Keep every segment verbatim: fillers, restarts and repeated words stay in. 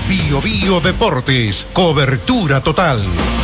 Bio Bio Deportes, cobertura total.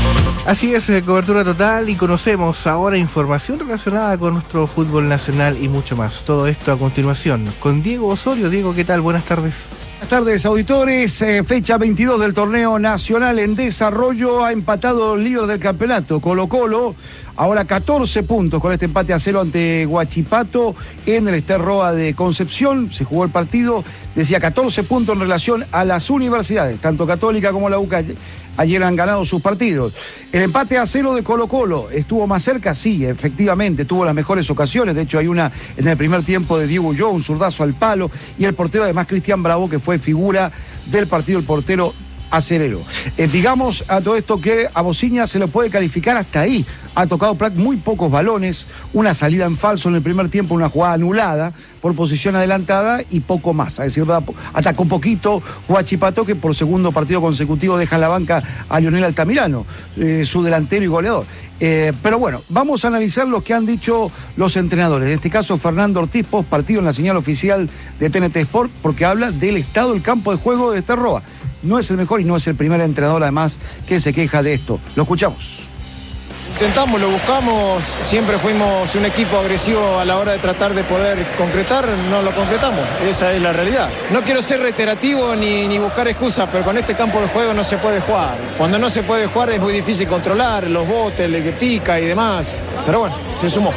Así es, eh, cobertura total, y conocemos ahora información relacionada con nuestro fútbol nacional y mucho más. Todo esto a continuación con Diego Osorio. Diego, ¿qué tal? Buenas tardes. Buenas tardes, auditores. Eh, fecha veintidós del torneo nacional en desarrollo. Ha empatado el líder del campeonato, Colo-Colo. Ahora catorce puntos con este empate a cero ante Huachipato en el Ester Roa de Concepción. Se jugó el partido, decía catorce puntos en relación a las universidades, tanto Católica como la U C A. Ayer han ganado sus partidos. El empate a cero de Colo-Colo estuvo más cerca, sí, efectivamente, tuvo las mejores ocasiones. De hecho, hay una en el primer tiempo de Diego Ulloa, un zurdazo al palo, y el portero además Cristian Bravo, que fue figura del partido, el portero acerero. Eh, digamos a todo esto que a Bociña se lo puede calificar hasta ahí. Ha tocado muy pocos balones, una salida en falso en el primer tiempo, una jugada anulada por posición adelantada y poco más. Es decir, atacó un poquito Huachipato, que por segundo partido consecutivo deja en la banca a Lionel Altamirano, eh, su delantero y goleador. Eh, pero bueno, vamos a analizar lo que han dicho los entrenadores. En este caso, Fernando Ortiz, post partido en la señal oficial de T N T Sport, porque habla del estado del campo de juego de Ester Roa. No es el mejor y no es el primer entrenador, además, que se queja de esto. Lo escuchamos. Intentamos, lo buscamos, siempre fuimos un equipo agresivo a la hora de tratar de poder concretar, no lo concretamos, esa es la realidad. No quiero ser reiterativo ni, ni buscar excusas, pero con este campo de juego no se puede jugar. Cuando no se puede jugar es muy difícil controlar los botes, el que pica y demás, pero bueno, se sumó.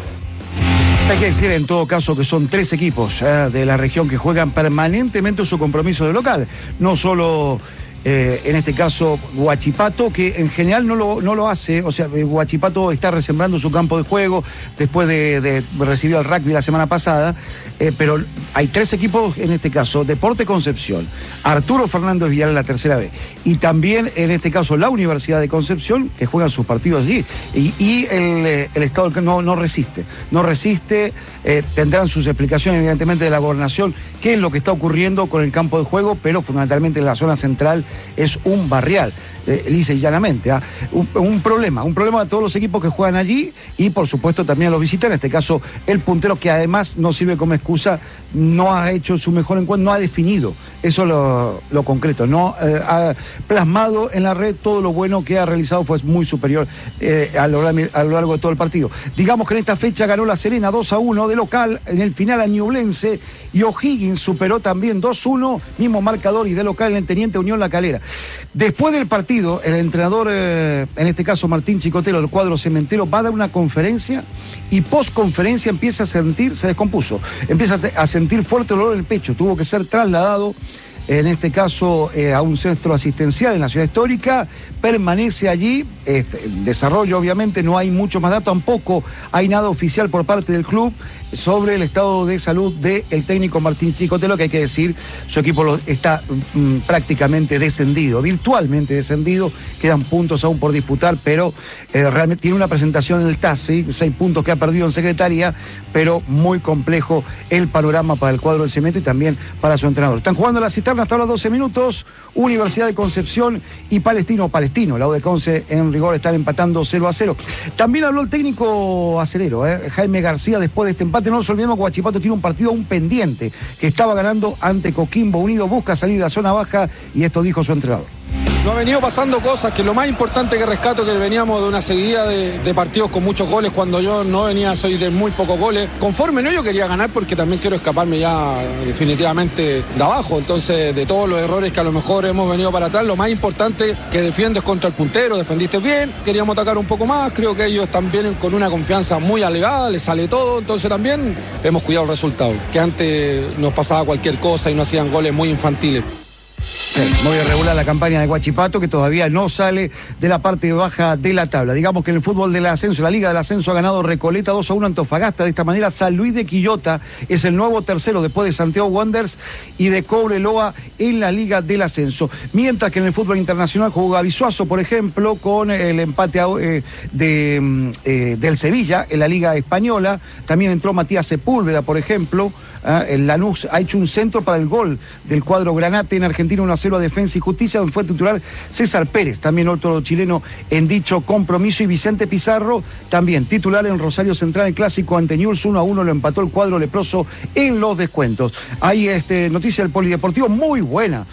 Hay que decir en todo caso que son tres equipos eh, de la región que juegan permanentemente su compromiso de local, no solo... Eh, en este caso Huachipato, que en general no lo, no lo hace. O sea, Huachipato está resembrando su campo de juego después de, de recibir al rugby la semana pasada, eh, pero hay tres equipos en este caso: Deporte Concepción, Arturo Fernández Villar en la tercera B, y también en este caso la Universidad de Concepción, que juegan sus partidos allí, y, y el, el Estado no, no resiste, no resiste, eh, tendrán sus explicaciones evidentemente de la gobernación, qué es lo que está ocurriendo con el campo de juego, pero fundamentalmente en la zona central es un barrial, eh, lisa y llanamente, ¿eh? un, un problema, un problema de todos los equipos que juegan allí y por supuesto también a los visitantes, en este caso el puntero, que además no sirve como excusa, no ha hecho su mejor encuentro, no ha definido, eso es lo, lo concreto, no eh, ha plasmado en la red todo lo bueno que ha realizado, fue muy superior eh, a, lo, a lo largo de todo el partido. Digamos que en esta fecha ganó La Serena dos a uno de local, en el final a Ñublense, y O'Higgins superó también dos uno, mismo marcador, y de local en el Teniente Unión La Calera. Después del partido, el entrenador, eh, en este caso Martín Chicotelo, del cuadro cementero, va a dar una conferencia y post conferencia empieza a sentir, se descompuso, empieza a sentir fuerte dolor en el pecho, tuvo que ser trasladado, en este caso eh, a un centro asistencial en la ciudad histórica, permanece allí, este, desarrollo obviamente, no hay mucho más datos, tampoco hay nada oficial por parte del club sobre el estado de salud del técnico Martín Chicotelo, que hay que decir, su equipo lo, está mm, prácticamente descendido, virtualmente descendido, quedan puntos aún por disputar, pero eh, realmente tiene una presentación en el T A S, ¿sí? Seis puntos que ha perdido en Secretaría, pero muy complejo el panorama para el cuadro del cemento y también para su entrenador. Están jugando la cisterna hasta los doce minutos, Universidad de Concepción y Palestino, Palestino, la U de Conce en rigor están empatando cero a cero. También habló el técnico acerero, eh, Jaime García, después de este empate. No nos olvidemos que Huachipato tiene un partido aún pendiente, que estaba ganando ante Coquimbo Unido, busca salir de la zona baja, y esto dijo su entrenador. Nos ha venido pasando cosas, que lo más importante que rescato, que veníamos de una seguida de, de partidos con muchos goles, cuando yo no venía, soy de muy pocos goles. Conforme no, yo quería ganar porque también quiero escaparme ya definitivamente de abajo. Entonces, de todos los errores que a lo mejor hemos venido para atrás, lo más importante que defiendes contra el puntero, defendiste bien, queríamos atacar un poco más, creo que ellos también con una confianza muy elevada, les sale todo, entonces también hemos cuidado el resultado, que antes nos pasaba cualquier cosa y no hacían goles muy infantiles. Sí, muy irregular la campaña de Huachipato, que todavía no sale de la parte baja de la tabla. Digamos que en el fútbol del ascenso, la Liga del Ascenso, ha ganado Recoleta dos a uno Antofagasta. De esta manera, San Luis de Quillota es el nuevo tercero después de Santiago Wanderers y de Cobreloa en la Liga del Ascenso. Mientras que en el fútbol internacional jugó Gavizuazo, por ejemplo, con el empate eh, de, eh, del Sevilla en la Liga Española. También entró Matías Sepúlveda, por ejemplo. Eh, el Lanús ha hecho un centro para el gol del cuadro Granate en Argentina, uno a cero a Defensa y Justicia, donde fue titular César Pérez, también otro chileno en dicho compromiso, y Vicente Pizarro, también titular en Rosario Central, el clásico ante Newell's, uno a uno lo empató el cuadro leproso en los descuentos. Hay este, noticia del polideportivo muy buena.